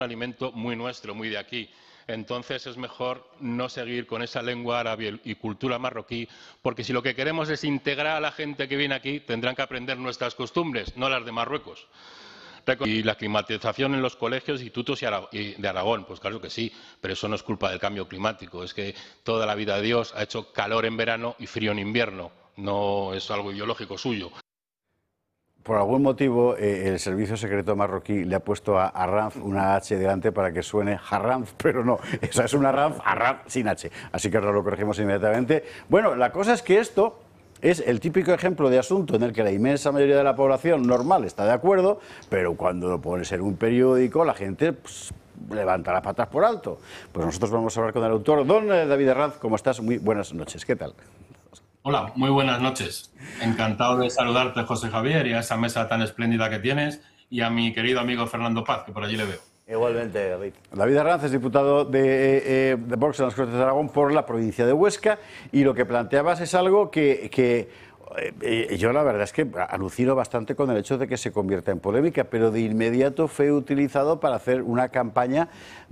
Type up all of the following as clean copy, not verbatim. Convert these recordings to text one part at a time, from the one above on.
alimento muy nuestro, muy de aquí. Entonces es mejor no seguir con esa lengua árabe y cultura marroquí, porque si lo que queremos es integrar a la gente que viene aquí, tendrán que aprender nuestras costumbres, no las de Marruecos. Y la climatización en los colegios, institutos y de Aragón, pues claro que sí, pero eso no es culpa del cambio climático. Es que toda la vida de Dios ha hecho calor en verano y frío en invierno. No es algo ideológico suyo. Por algún motivo, el servicio secreto marroquí le ha puesto a Arranz una H delante para que suene Harranz, pero no, esa es una Arranz sin H. Así que ahora lo corregimos inmediatamente. Bueno, la cosa es que esto es el típico ejemplo de asunto en el que la inmensa mayoría de la población normal está de acuerdo, pero cuando lo pones en un periódico, la gente levanta las patas por alto. Pues nosotros vamos a hablar con el autor. Don David Arranz, ¿cómo estás? Muy buenas noches, ¿qué tal? Hola, muy buenas noches. Encantado de saludarte, José Javier, y a esa mesa tan espléndida que tienes, y a mi querido amigo Fernando Paz, que por allí le veo. Igualmente, David. David Arranz es diputado de Vox en las Cortes de Aragón por la provincia de Huesca, y lo que planteabas es algo que yo la verdad es que alucino bastante con el hecho de que se convierta en polémica, pero de inmediato fue utilizado para hacer una campaña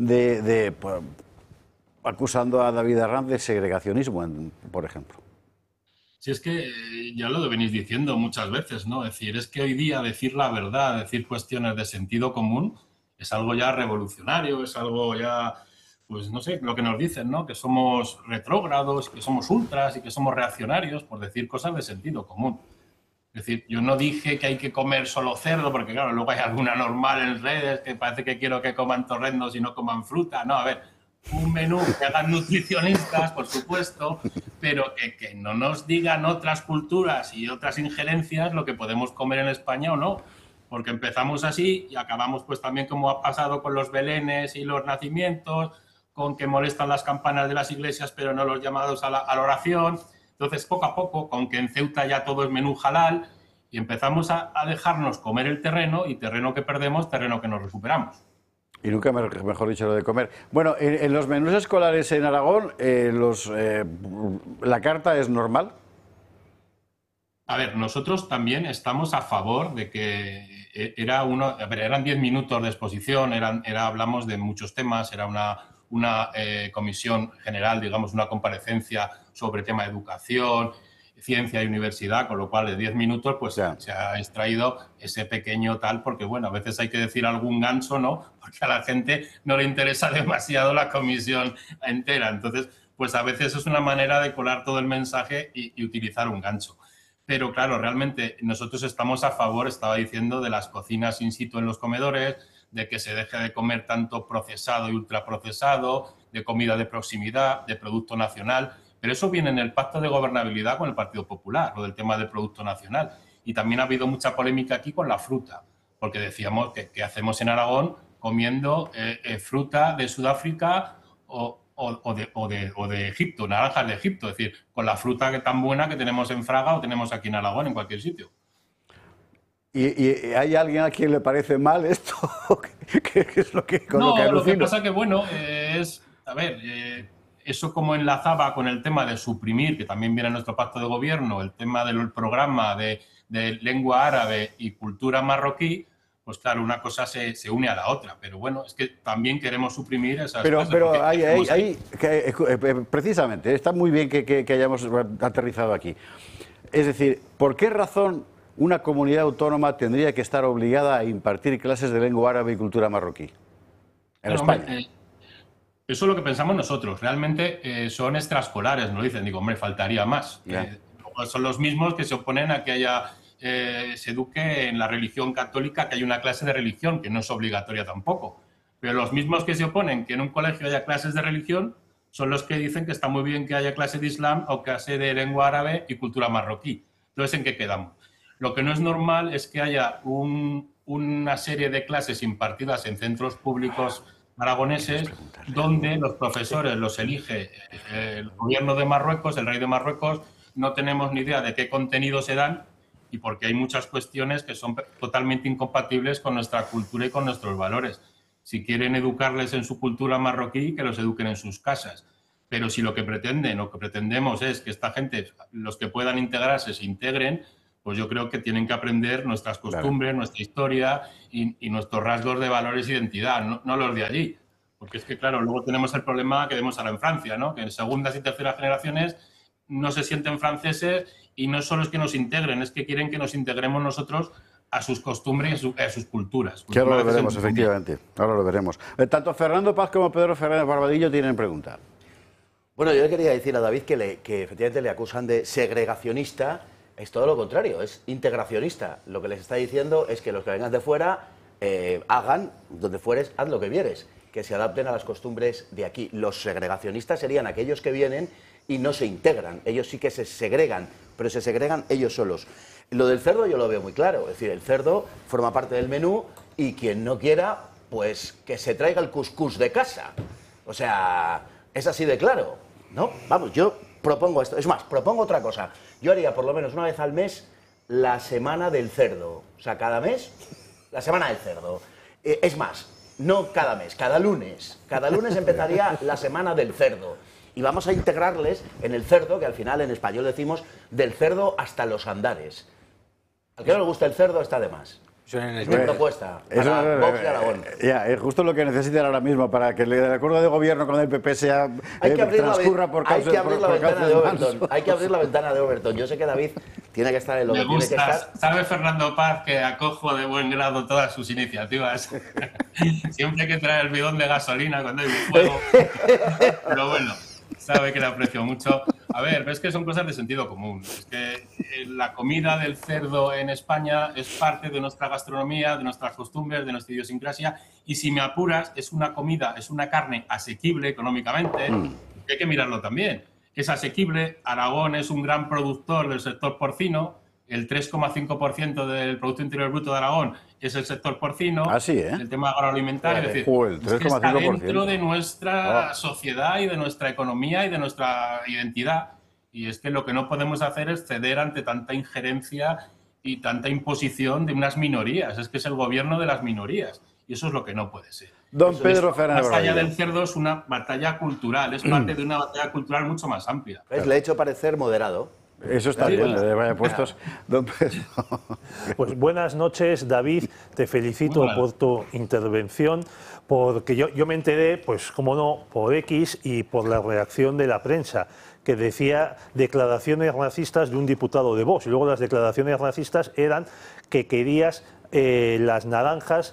acusando a David Arranz de segregacionismo, por ejemplo. Si es que ya lo venís diciendo muchas veces, ¿no? Es decir, es que hoy día decir la verdad, decir cuestiones de sentido común, es algo ya revolucionario, es algo ya, pues no sé, lo que nos dicen, ¿no? Que somos retrógrados, que somos ultras y que somos reaccionarios por decir cosas de sentido común. Es decir, yo no dije que hay que comer solo cerdo, porque claro, luego hay alguna normal en redes que parece que quiero que coman torrendos y no coman fruta. No, a ver, un menú que hagan nutricionistas, por supuesto, pero que no nos digan otras culturas y otras injerencias lo que podemos comer en España o no. Porque empezamos así y acabamos pues también como ha pasado con los belenes y los nacimientos, con que molestan las campanas de las iglesias pero no los llamados a la oración. Entonces, poco a poco, con que en Ceuta ya todo es menú halal, y empezamos a dejarnos comer el terreno, y terreno que perdemos, terreno que nos recuperamos. Y nunca mejor dicho lo de comer. Bueno, en los menús escolares en Aragón, ¿la carta es normal? A ver, nosotros también estamos a favor de que eran 10 minutos de exposición, hablamos de muchos temas, era una comisión general, digamos, una comparecencia sobre tema de educación, ciencia y universidad, con lo cual de 10 minutos pues se ha extraído ese pequeño tal, porque bueno, a veces hay que decir algún ganso, ¿no? Porque a la gente no le interesa demasiado la comisión entera. Entonces, pues a veces es una manera de colar todo el mensaje y utilizar un gancho. Pero claro, realmente nosotros estamos a favor, estaba diciendo, de las cocinas in situ en los comedores, de que se deje de comer tanto procesado y ultraprocesado, de comida de proximidad, de producto nacional. Pero eso viene en el pacto de gobernabilidad con el Partido Popular, lo del tema del producto nacional. Y también ha habido mucha polémica aquí con la fruta, porque decíamos que hacemos en Aragón comiendo fruta de Sudáfrica o de Egipto, naranjas de Egipto, es decir, con la fruta tan buena que tenemos en Fraga o tenemos aquí en Aragón, en cualquier sitio. ¿Y hay alguien a quien le parece mal esto? ¿Qué es lo que con no, lo que pasa que, bueno, a ver, eso como enlazaba con el tema de suprimir, que también viene en nuestro pacto de gobierno, el tema del programa de lengua árabe y cultura marroquí, pues claro, una cosa se une a la otra. Pero bueno, es que también queremos suprimir esas cosas. Pero precisamente, está muy bien que hayamos aterrizado aquí. Es decir, ¿por qué razón una comunidad autónoma tendría que estar obligada a impartir clases de lengua árabe y cultura marroquí en España? Hombre, eso es lo que pensamos nosotros. Realmente son extraescolares, nos dicen. Digo, hombre, faltaría más. Son los mismos que se oponen a que se eduque en la religión católica, que hay una clase de religión, que no es obligatoria tampoco. Pero los mismos que se oponen que en un colegio haya clases de religión son los que dicen que está muy bien que haya clase de Islam o clase de lengua árabe y cultura marroquí. Entonces, ¿en qué quedamos? Lo que no es normal es que haya una serie de clases impartidas en centros públicos aragoneses donde los profesores los elige el gobierno de Marruecos, el rey de Marruecos. No tenemos ni idea de qué contenido se dan y porque hay muchas cuestiones que son totalmente incompatibles con nuestra cultura y con nuestros valores. Si quieren educarles en su cultura marroquí, que los eduquen en sus casas. Pero si lo que pretendemos es que esta gente, los que puedan integrarse, se integren, pues yo creo que tienen que aprender nuestras costumbres, nuestra historia y nuestros rasgos de valores e identidad, no los de allí. Porque es que, claro, luego tenemos el problema que vemos ahora en Francia, ¿no? Que en segundas y terceras generaciones no se sienten franceses y no solo es que nos integren, es que quieren que nos integremos nosotros a sus costumbres y a sus culturas. Que ahora lo veremos, efectivamente. Ahora lo veremos. Tanto Fernando Paz como Pedro Fernández Barbadillo tienen pregunta. Bueno, yo le quería decir a David que efectivamente le acusan de segregacionista. Es todo lo contrario, es integracionista. Lo que les está diciendo es que los que vengan de fuera hagan, donde fueres, haz lo que vieres, que se adapten a las costumbres de aquí. Los segregacionistas serían aquellos que vienen y no se integran. Ellos sí que se segregan, pero se segregan ellos solos. Lo del cerdo yo lo veo muy claro. Es decir, el cerdo forma parte del menú y quien no quiera, pues que se traiga el cuscús de casa. O sea, es así de claro, ¿no? Vamos, yo propongo esto. Es más, propongo otra cosa. Yo haría por lo menos una vez al mes la semana del cerdo. O sea, cada mes, la semana del cerdo. Es más, no cada mes, cada lunes. Cada lunes empezaría la semana del cerdo. Y vamos a integrarles en el cerdo, que al final en español decimos del cerdo hasta los andares. Al que no le gusta el cerdo está de más. Es mi propuesta para Vox y Aragón. Es justo lo que necesitan ahora mismo para que el acuerdo de gobierno con el PP sea transcurra por causa Hay que abrir la ventana de Overton. Hay que abrir la ventana de Overton. Yo sé que David tiene que estar en lo que tiene que estar. Sabe Fernando Paz que acojo de buen grado todas sus iniciativas. Siempre hay que traer el bidón de gasolina cuando hay un fuego. Pero bueno, sabe que le aprecio mucho. A ver, ves que son cosas de sentido común. Es que la comida del cerdo en España es parte de nuestra gastronomía, de nuestras costumbres, de nuestra idiosincrasia. Y si me apuras, es una comida, es una carne asequible económicamente, que hay que mirarlo también. Es asequible. Aragón es un gran productor del sector porcino. El 3,5% del Producto Interior Bruto de Aragón es el sector porcino. Así, ¿eh? El tema agroalimentario. Es decir, el 3,5%. Es que está dentro de nuestra sociedad y de nuestra economía y de nuestra identidad. Y es que lo que no podemos hacer es ceder ante tanta injerencia y tanta imposición de unas minorías. Es que es el gobierno de las minorías. Y eso es lo que no puede ser. Don Pedro Fernández. La batalla del cerdo es una batalla cultural. Es parte de una batalla cultural mucho más amplia. Le he hecho parecer moderado. Eso está bien, vaya puestos. Don Pedro. Pues buenas noches, David. Te felicito por tu intervención, porque yo me enteré, pues como no, por X y por la reacción de la prensa, que decía declaraciones racistas de un diputado de Vox. Y luego las declaraciones racistas eran que querías las naranjas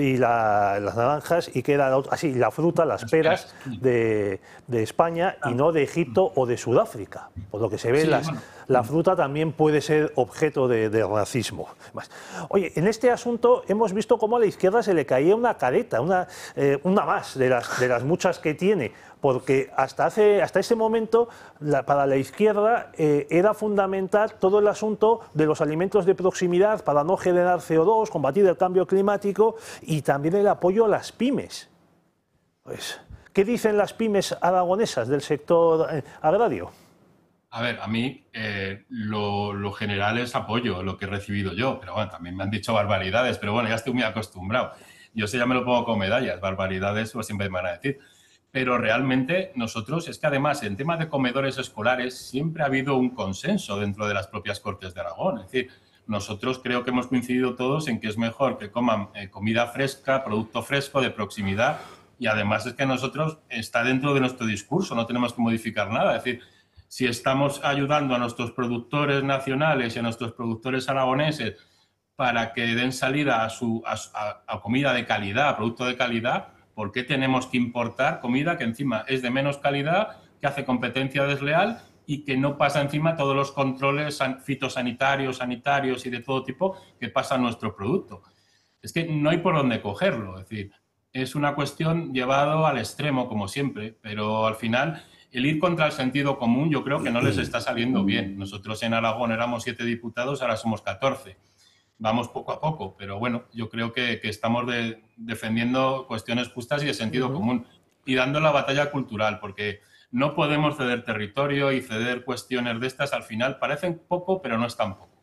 y que era así la fruta, las peras de España y no de Egipto o de Sudáfrica. Por lo que se ve, la fruta también puede ser objeto de racismo. Oye, en este asunto hemos visto cómo a la izquierda se le caía una careta, una más de las muchas que tiene, porque hasta ese momento para la izquierda era fundamental todo el asunto de los alimentos de proximidad para no generar CO2, combatir el cambio climático y también el apoyo a las pymes. Pues, ¿qué dicen las pymes aragonesas del sector agrario? A ver, a mí lo general es apoyo, lo que he recibido yo, pero bueno, también me han dicho barbaridades, pero bueno, ya estoy muy acostumbrado. Yo ya me lo pongo con medallas, barbaridades pues siempre me van a decir. Pero realmente nosotros, es que además en temas de comedores escolares siempre ha habido un consenso dentro de las propias Cortes de Aragón. Es decir, nosotros creo que hemos coincidido todos en que es mejor que coman comida fresca, producto fresco, de proximidad, y además es que nosotros está dentro de nuestro discurso, no tenemos que modificar nada. Es decir, si estamos ayudando a nuestros productores nacionales y a nuestros productores aragoneses para que den salida a comida de calidad, a producto de calidad, ¿por qué tenemos que importar comida que encima es de menos calidad, que hace competencia desleal y que no pasa encima todos los controles fitosanitarios, sanitarios y de todo tipo que pasa a nuestro producto? Es que no hay por dónde cogerlo. Es decir, es una cuestión llevado al extremo, como siempre, pero al final el ir contra el sentido común yo creo que no les está saliendo bien. Nosotros en Aragón éramos 7 diputados, ahora somos 14. Vamos poco a poco, pero bueno, yo creo que estamos defendiendo cuestiones justas y de sentido común y dando la batalla cultural, porque no podemos ceder territorio y ceder cuestiones de estas. Al final parecen poco, pero no es tan poco.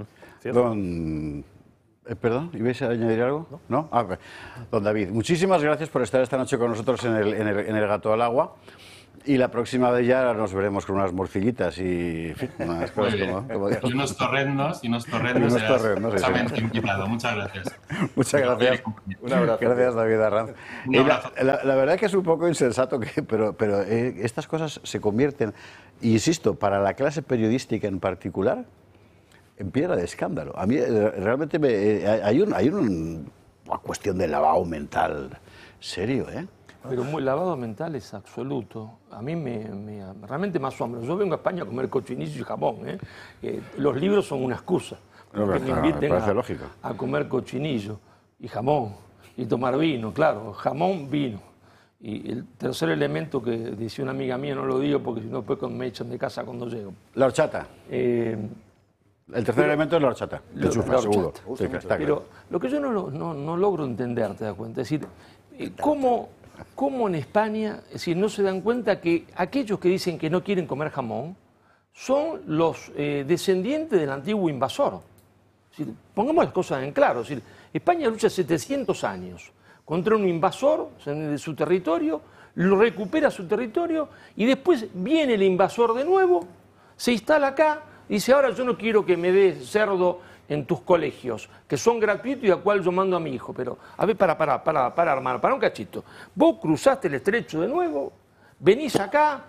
Perdón, ¿ibais a añadir algo? ¿No? Okay. Don David, muchísimas gracias por estar esta noche con nosotros en el Gato al Agua. Y la próxima vez ya nos veremos con unas morcillitas y en fin, unas cosas como y unos torrendos, exactamente invitado. Muchas gracias. Muchas gracias. Un abrazo. Gracias, David Arranz. Un abrazo. La verdad que es un poco insensato, pero estas cosas se convierten, insisto, para la clase periodística en particular, en piedra de escándalo. A mí realmente hay una cuestión de lavado mental serio, ¿eh? Pero muy lavado mental es absoluto. A mí realmente me asombra. Yo vengo a España a comer cochinillo y jamón. Los libros son una excusa. No, que me inviten parece lógico. a comer cochinillo y jamón y tomar vino, claro, jamón, vino. Y el tercer elemento que decía una amiga mía, no lo digo porque si no después me echan de casa cuando llego. La horchata. El tercer elemento es la horchata. Te chufa, seguro. Sí, está claro. Pero lo que yo no logro entender, ¿te das cuenta? Es decir, ¿cómo en España, es decir, no se dan cuenta que aquellos que dicen que no quieren comer jamón son los descendientes del antiguo invasor? Es decir, pongamos las cosas en claro. Es decir, España lucha 700 años contra un invasor de su territorio, lo recupera su territorio y después viene el invasor de nuevo, se instala acá y dice, ahora yo no quiero que me des cerdo en tus colegios, que son gratuitos y a cual yo mando a mi hijo. Pero, a ver, para, hermano, para un cachito. Vos cruzaste el estrecho de nuevo, venís acá,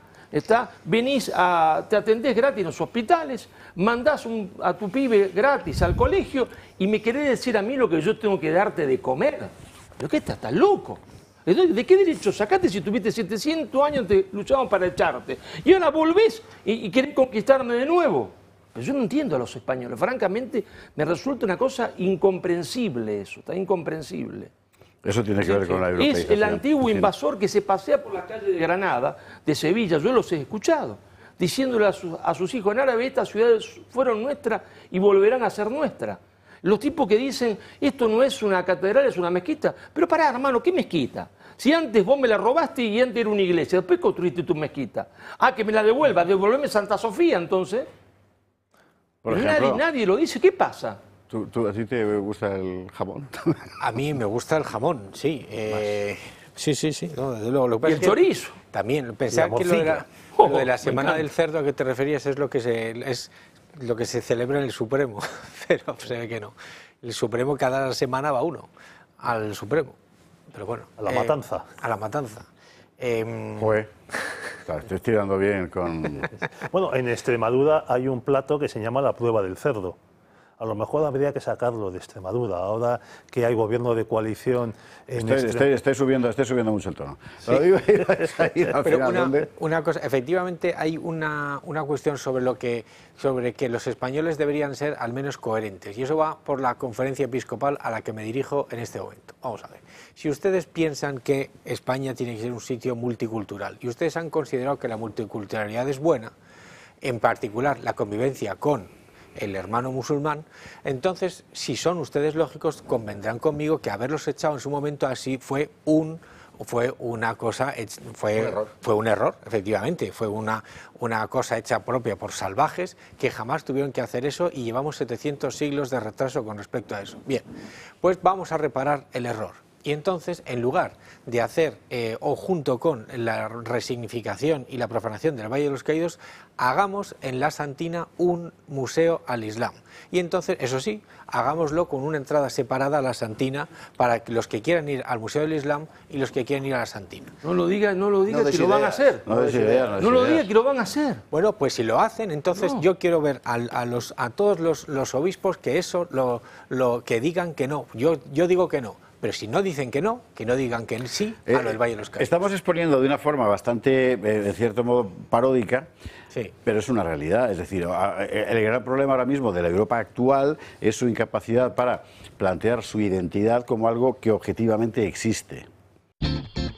te atendés gratis en los hospitales, mandás a tu pibe gratis al colegio y me querés decir a mí lo que yo tengo que darte de comer. ¿Pero qué estás loco? ¿De qué derecho sacaste si tuviste 700 años te luchaban para echarte? Y ahora volvés y querés conquistarme de nuevo. Pero yo no entiendo a los españoles. Francamente, me resulta una cosa incomprensible eso, está incomprensible. Eso tiene que ver con la europeización. Es el antiguo invasor que se pasea por la calle de Granada, de Sevilla, yo los he escuchado, diciéndole a sus hijos en árabe, estas ciudades fueron nuestras y volverán a ser nuestras. Los tipos que dicen, esto no es una catedral, es una mezquita. Pero pará, hermano, ¿qué mezquita? Si antes vos me la robaste y antes era una iglesia, después construiste tu mezquita. Ah, que me la devolveme Santa Sofía, entonces. Por ejemplo, nadie lo dice, ¿qué pasa? ¿A ti te gusta el jamón? A mí me gusta el jamón, sí. Sí. No, desde luego. Lo que ¿Y pasa el es que chorizo? También. Pensar que lo de la Semana del Cerdo a que te referías es lo que se celebra en el Supremo. Pero se ve que no. El Supremo cada semana va uno al Supremo. Pero bueno. A la matanza. A la matanza. Joder. Estoy tirando bien con... Bueno, en Extremadura hay un plato que se llama la prueba del cerdo. A lo mejor habría que sacarlo de Extremadura, ahora que hay gobierno de coalición en Estoy subiendo mucho el tono. Sí. Pero una cosa, efectivamente hay una cuestión sobre que los españoles deberían ser al menos coherentes, y eso va por la conferencia episcopal a la que me dirijo en este momento. Vamos a ver, si ustedes piensan que España tiene que ser un sitio multicultural y ustedes han considerado que la multiculturalidad es buena, en particular la convivencia con el hermano musulmán, entonces, si son ustedes lógicos, convendrán conmigo que haberlos echado en su momento así fue un error, efectivamente, fue una cosa hecha propia por salvajes que jamás tuvieron que hacer eso y llevamos 700 siglos de retraso con respecto a eso. Bien, pues vamos a reparar el error. Y entonces, en lugar de hacer, o junto con la resignificación y la profanación del Valle de los Caídos, hagamos en la Santina un museo al Islam. Y entonces, eso sí, hagámoslo con una entrada separada a la Santina para los que quieran ir al Museo del Islam y los que quieran ir a la Santina. No lo diga que lo van a hacer. No lo diga que lo van a hacer. Bueno, pues si lo hacen, entonces yo quiero ver a todos los obispos que eso, que digan que no. Yo digo que no. Pero si no dicen que no digan que sí a lo del Valle de los Caídos. Estamos exponiendo de una forma bastante, en cierto modo, paródica, sí, pero es una realidad. Es decir, el gran problema ahora mismo de la Europa actual es su incapacidad para plantear su identidad como algo que objetivamente existe.